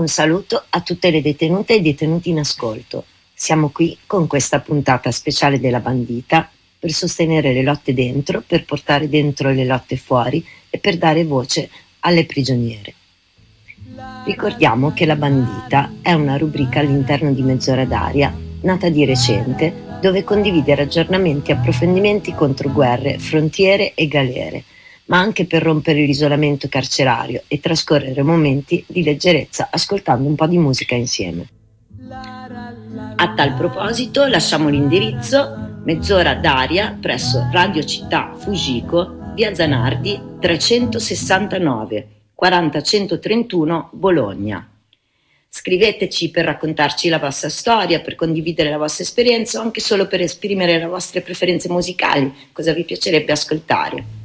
Un saluto a tutte le detenute e i detenuti in ascolto. Siamo qui con questa puntata speciale della Bandita per sostenere le lotte dentro, per portare dentro le lotte fuori e per dare voce alle prigioniere. Ricordiamo che La Bandita è una rubrica all'interno di Mezz'ora d'aria, nata di recente, dove condividere aggiornamenti e approfondimenti contro guerre, frontiere e galere, ma anche per rompere l'isolamento carcerario e trascorrere momenti di leggerezza ascoltando un po' di musica insieme. A tal proposito lasciamo l'indirizzo Mezz'ora d'aria presso Radio Città Fujiko, via Zanardi 369 40 131 Bologna. Scriveteci per raccontarci la vostra storia, per condividere la vostra esperienza o anche solo per esprimere le vostre preferenze musicali, cosa vi piacerebbe ascoltare.